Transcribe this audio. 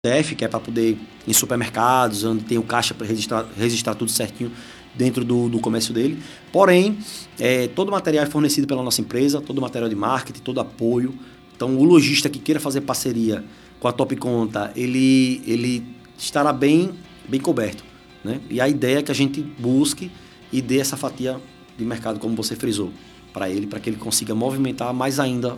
CPF, que é para poder ir em supermercados, onde tem o caixa para registrar tudo certinho dentro do comércio dele. Porém, todo o material é fornecido pela nossa empresa, todo o material de marketing, todo apoio. Então, o lojista que queira fazer parceria com a Top Conta, ele estará bem coberto, né? E a ideia é que a gente busque e dê essa fatia de mercado, como você frisou, para ele, para que ele consiga movimentar mais ainda